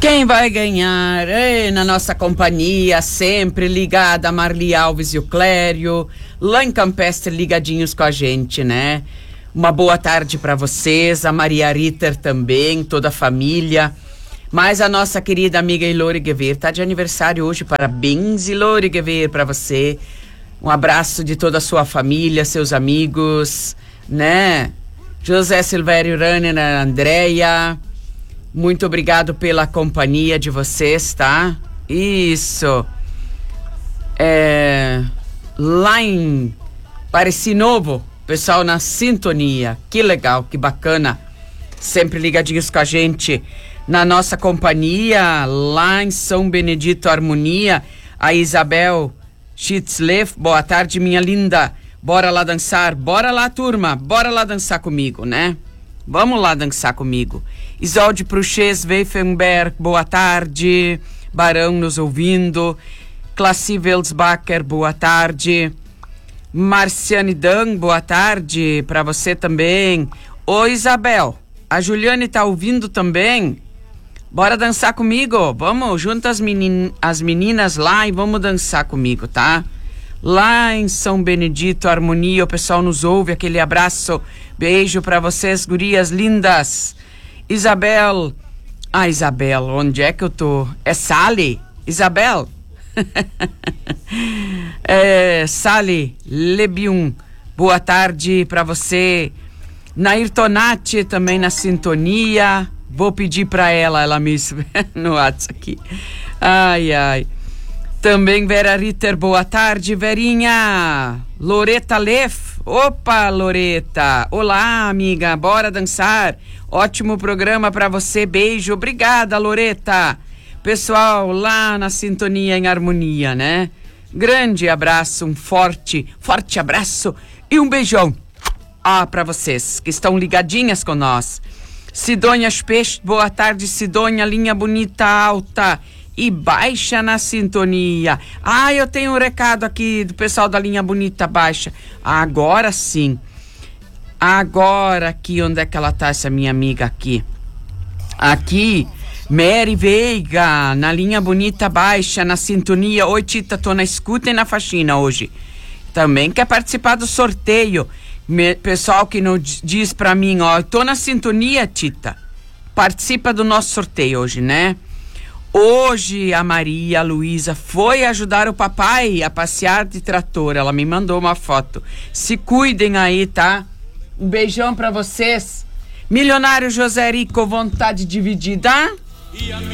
Quem vai ganhar? Na nossa companhia, sempre ligada a Marli Alves e o Clério, lá em Campestre, ligadinhos com a gente, né? Uma boa tarde para vocês, a Maria Ritter também, toda a família. Mas a nossa querida amiga Ilori Guevir tá de aniversário hoje. Parabéns, Ilori Guevir, para você. Um abraço de toda a sua família, seus amigos, né? José Silvério Ranner, Andréia, muito obrigado pela companhia de vocês, tá? Isso. Lá em Pareci Novo, pessoal na sintonia. Que legal, que bacana. Sempre ligadinhos com a gente. Na nossa companhia, lá em São Benedito Harmonia, a Isabel Schitzleff. Boa tarde, minha linda. Bora lá dançar. Bora lá, turma. Bora lá dançar comigo, né? Vamos lá dançar comigo. Isolde Pruches Weifenberg, boa tarde. Barão nos ouvindo. Classi Welsbacher, boa tarde. Marciane Dan, boa tarde para você também. Ô Isabel, a Juliane tá ouvindo também? Bora dançar comigo? Vamos, junta as meninas lá e vamos dançar comigo, tá? Lá em São Benedito Harmonia, o pessoal nos ouve, aquele abraço, beijo pra vocês, gurias lindas. Isabel, Isabel, onde é que eu tô? É Sally? Isabel? Sally Lebiun, boa tarde pra você. Nair Tonati também na sintonia, vou pedir pra ela mesmo no WhatsApp aqui. Ai. Também Vera Ritter, boa tarde, Verinha. Loreta Leff, opa, Loreta. Olá, amiga, bora dançar. Ótimo programa pra você, beijo, obrigada, Loreta. Pessoal lá na sintonia em harmonia, né? Grande abraço, um forte abraço e um beijão. Pra vocês que estão ligadinhas com nós. Sidônia Specht, boa tarde, Sidônia, linha bonita, alta e baixa na sintonia. Eu tenho um recado aqui do pessoal da linha bonita baixa. Agora sim. Agora aqui, onde é que ela tá, essa minha amiga aqui? Aqui, Mary Veiga, na linha bonita baixa, na sintonia. Oi, Tita, tô na escuta e na faxina hoje. Também quer participar do sorteio. Pessoal que não diz pra mim, tô na sintonia, Tita. Participa do nosso sorteio hoje, né? Hoje a Maria Luísa foi ajudar o papai a passear de trator. Ela me mandou uma foto. Se cuidem aí, tá? Um beijão pra vocês. Milionário José Rico, vontade dividida.